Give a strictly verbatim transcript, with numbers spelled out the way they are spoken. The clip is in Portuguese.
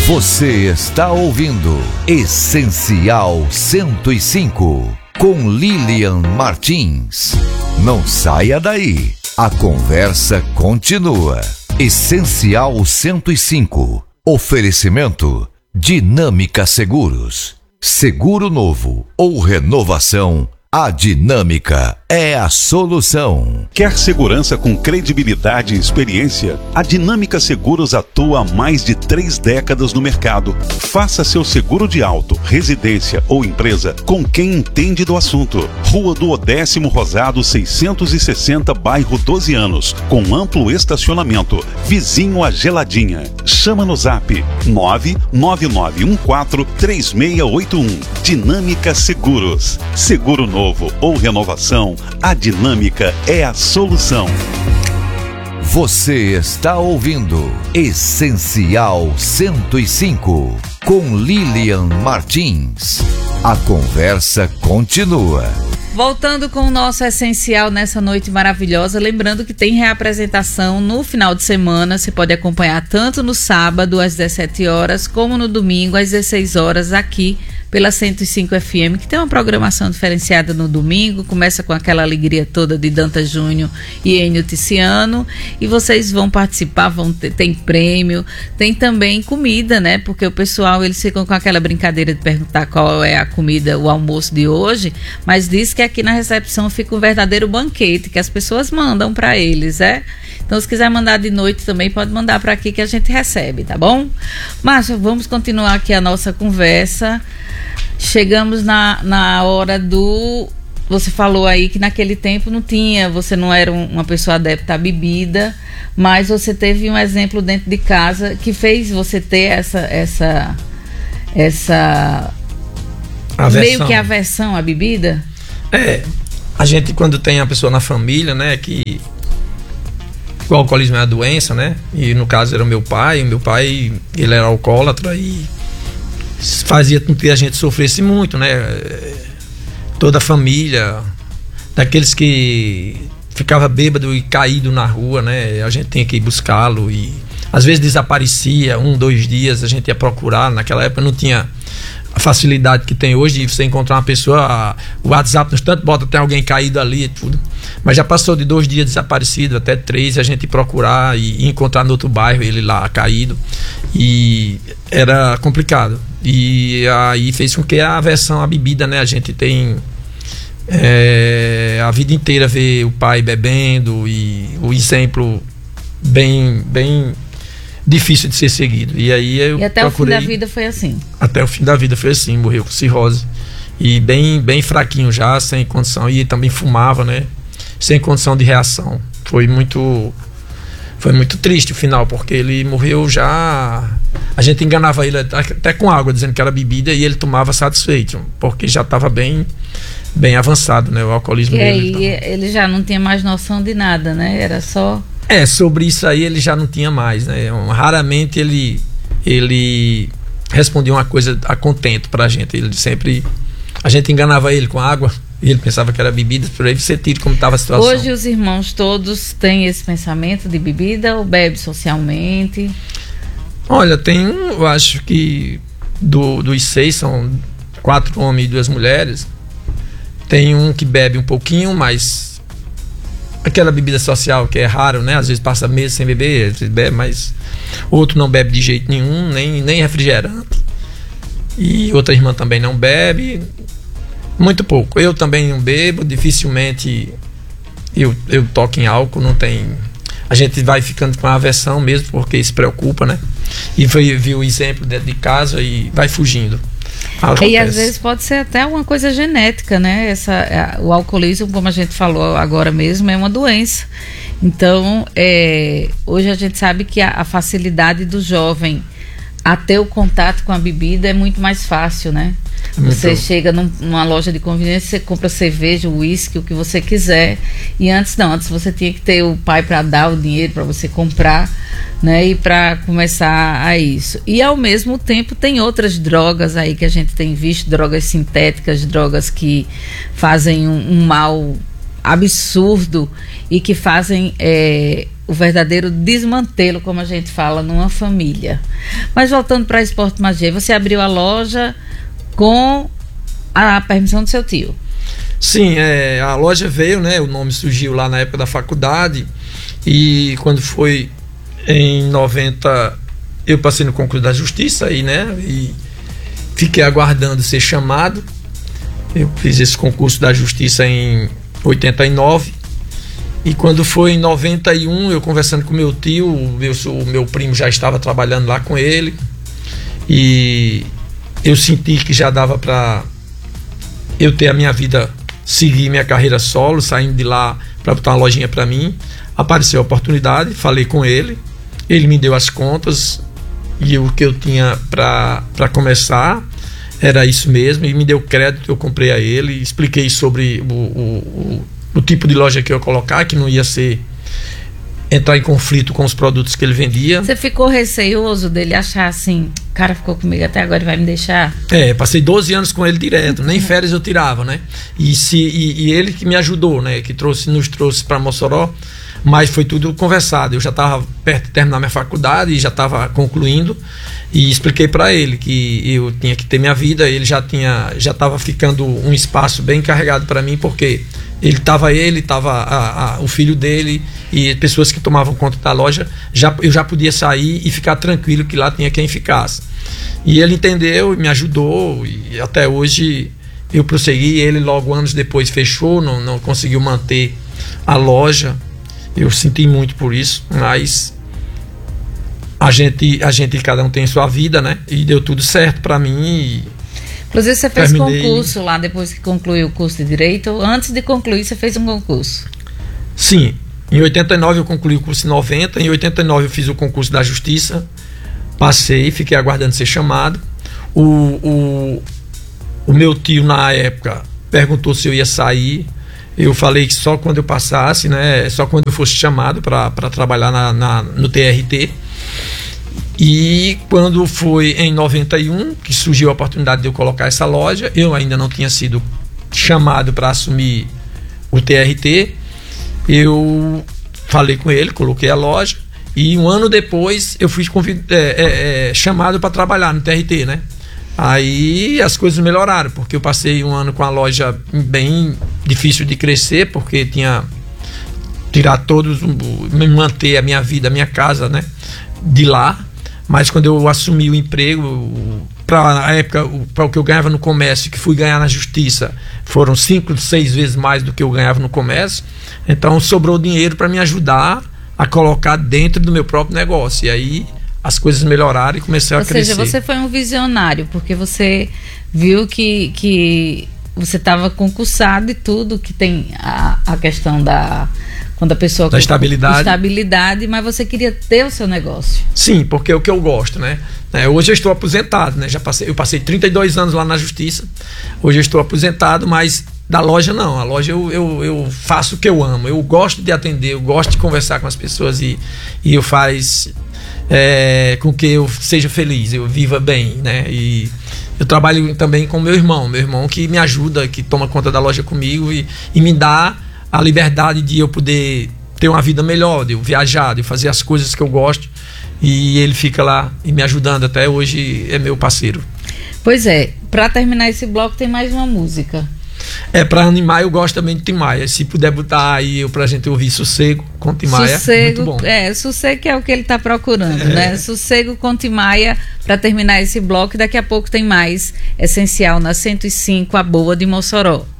Você está ouvindo Essencial cento e cinco, com Lilian Martins. Não saia daí, a conversa continua. Essencial cento e cinco, oferecimento Dinâmica Seguros. Seguro novo ou renovação, a Dinâmica é a solução. Quer segurança com credibilidade e experiência? A Dinâmica Seguros atua há mais de três décadas no mercado. Faça seu seguro de auto, residência ou empresa com quem entende do assunto. Rua do Odécimo Rosado seiscentos e sessenta, bairro doze anos, com amplo estacionamento, vizinho à Geladinha. Chama no zap nove nove nove um quatro três seis oito um. Dinâmica Seguros. Seguro novo ou renovação, a Dinâmica é a solução. Você está ouvindo Essencial cento e cinco, com Lilian Martins. A conversa continua. Voltando com o nosso Essencial nessa noite maravilhosa, lembrando que tem reapresentação no final de semana. Você pode acompanhar tanto no sábado às dezessete horas, como no domingo às dezesseis horas, aqui pela cento e cinco F M, que tem uma programação diferenciada no domingo. Começa com aquela alegria toda de Danta Júnior e Enio Ticiano, e vocês vão participar, vão ter, tem prêmio, tem também comida, né? Porque o pessoal, eles ficam com aquela brincadeira de perguntar qual é a comida, o almoço de hoje, mas diz que aqui na recepção fica um verdadeiro banquete que as pessoas mandam para eles, é? Então, se quiser mandar de noite também, pode mandar para aqui que a gente recebe, tá bom? Márcia, vamos continuar aqui a nossa conversa. Chegamos na, na hora do... Você falou aí que naquele tempo não tinha, você não era um, uma pessoa adepta à bebida, mas você teve um exemplo dentro de casa que fez você ter essa... essa, essa aversão. Meio que aversão à bebida? É, a gente quando tem a pessoa na família, né, que o alcoolismo é a doença, né, e no caso era o meu pai, o meu pai, ele era alcoólatra e fazia com que a gente sofresse muito, né, toda a família, daqueles que ficava bêbado e caído na rua, né, a gente tinha que ir buscá-lo e às vezes desaparecia, um, dois dias a gente ia procurar. Naquela época não tinha a facilidade que tem hoje de você encontrar uma pessoa, o WhatsApp no instante bota até alguém caído ali e tudo, mas já passou de dois dias desaparecido até três, a gente procurar e encontrar no outro bairro ele lá caído, e era complicado, e aí fez com que a aversão à bebida, né, a gente tem é, a vida inteira ver o pai bebendo e o exemplo bem, bem difícil de ser seguido. E aí eu E até procurei, o fim da vida foi assim? Até o fim da vida foi assim, morreu com cirrose. E bem, bem fraquinho já, sem condição. E também fumava, né? Sem condição de reação. Foi muito... Foi muito triste o final, porque ele morreu já... A gente enganava ele até com água, dizendo que era bebida, e ele tomava satisfeito, porque já estava bem, bem avançado, né? O alcoolismo e dele. E aí ele já não tinha mais noção de nada, né? Era só... É, sobre isso aí ele já não tinha mais, né? Raramente ele, ele respondia uma coisa a contento pra gente. Ele sempre... A gente enganava ele com água e ele pensava que era bebida, por aí você tira como estava a situação. Hoje os irmãos todos têm esse pensamento de bebida ou bebe socialmente? Olha, tem um, eu acho que do, dos seis são quatro homens e duas mulheres. Tem um que bebe um pouquinho, mas aquela bebida social que é raro, né? Às vezes passa meses sem beber, bebe, mas outro não bebe de jeito nenhum, nem, nem refrigerante. E outra irmã também não bebe, muito pouco. Eu também não bebo, dificilmente eu, eu toco em álcool, não tem... A gente vai ficando com a aversão mesmo, porque se preocupa, né? E foi, viu o exemplo dentro de casa e vai fugindo. Acontece. E às vezes pode ser até uma coisa genética, né? Essa, o alcoolismo, como a gente falou agora mesmo, é uma doença. Então, é, hoje a gente sabe que a, a facilidade do jovem a ter o contato com a bebida é muito mais fácil, né? Muito. Você chega num, numa loja de conveniência, você compra cerveja, uísque, o que você quiser. E antes não, antes você tinha que ter o pai para dar o dinheiro para você comprar, né? E para começar a isso. E ao mesmo tempo tem outras drogas aí que a gente tem visto, drogas sintéticas, drogas que fazem um, um mal absurdo e que fazem é, o verdadeiro desmantelo, como a gente fala, numa família. Mas voltando para Esporte Magia, você abriu a loja com a permissão do seu tio. Sim, é, a loja veio, né? O nome surgiu lá na época da faculdade, e quando foi em noventa, eu passei no concurso da Justiça aí, né? E fiquei aguardando ser chamado. Eu fiz esse concurso da Justiça em oitenta e nove, e quando foi em noventa e um, eu conversando com meu tio, o meu, o meu primo já estava trabalhando lá com ele, e eu senti que já dava para eu ter a minha vida, seguir minha carreira solo, saindo de lá para botar uma lojinha para mim. Apareceu a oportunidade, falei com ele, ele me deu as contas e o que eu tinha para começar era isso mesmo, e me deu crédito, eu comprei a ele, expliquei sobre o, o, o, o tipo de loja que eu ia colocar, que não ia ser entrar em conflito com os produtos que ele vendia. Você ficou receoso dele achar assim, o cara ficou comigo até agora e vai me deixar? É, passei doze anos com ele direto, nem férias eu tirava, né? E, se, e, e ele que me ajudou, né? Que trouxe, nos trouxe para Mossoró, mas foi tudo conversado. Eu já estava perto de terminar minha faculdade e já estava concluindo, e expliquei para ele que eu tinha que ter minha vida. Ele já tinha, já estava ficando um espaço bem carregado para mim, porque ele estava ele, estava o filho dele e pessoas que tomavam conta da loja. Já, eu já podia sair e ficar tranquilo que lá tinha quem ficasse. E ele entendeu e me ajudou, e até hoje eu prossegui. Ele logo anos depois fechou, não, não conseguiu manter a loja. Eu senti muito por isso, mas a gente, a gente cada um tem sua vida, né? E deu tudo certo para mim. E inclusive você fez terminei... concurso lá depois que concluiu o curso de Direito. Antes de concluir, você fez um concurso? Sim, em oitenta e nove eu concluí o curso em noventa. Em oitenta e nove eu fiz o concurso da Justiça, passei, fiquei aguardando ser chamado. O, o, o meu tio na época perguntou se eu ia sair. Eu falei que só quando eu passasse, né? Só quando eu fosse chamado para trabalhar na, na, no T R T. E quando foi em noventa e um que surgiu a oportunidade de eu colocar essa loja, eu ainda não tinha sido chamado para assumir o T R T. Eu falei com ele, coloquei a loja, e um ano depois eu fui convid... é, é, é, chamado para trabalhar no T R T, né? Aí as coisas melhoraram, porque eu passei um ano com a loja bem difícil de crescer, porque tinha tirar todos, manter a minha vida, a minha casa, né, de lá. Mas quando eu assumi o emprego, para a época, para o que eu ganhava no comércio, que fui ganhar na Justiça, foram cinco, seis vezes mais do que eu ganhava no comércio. Então sobrou dinheiro para me ajudar a colocar dentro do meu próprio negócio. E aí as coisas melhoraram e começaram a crescer. Ou seja, você foi um visionário, porque você viu que, que você estava concursado e tudo, que tem a, a questão da... Quando a pessoa... Da estabilidade. Estabilidade, mas você queria ter o seu negócio. Sim, porque é o que eu gosto, né? É, hoje eu estou aposentado, né? Já passei, eu passei trinta e dois anos lá na Justiça. Hoje eu estou aposentado, mas da loja não. A loja eu, eu, eu faço o que eu amo. Eu gosto de atender, eu gosto de conversar com as pessoas, e, e eu faz é, com que eu seja feliz, eu viva bem, né? E eu trabalho também com meu irmão, meu irmão que me ajuda, que toma conta da loja comigo e, e me dá a liberdade de eu poder ter uma vida melhor, de eu viajar, de fazer as coisas que eu gosto, e ele fica lá e me ajudando, até hoje é meu parceiro. Pois é, para terminar esse bloco tem mais uma música. É, para animar eu gosto também de Tim Maia, se puder botar aí pra gente ouvir Sossego com Tim Maia, Sossego, muito bom. É, Sossego que é o que ele tá procurando, é. né? Sossego com Tim Maia, para terminar esse bloco, e daqui a pouco tem mais Essencial na cento e cinco, a boa de Mossoró.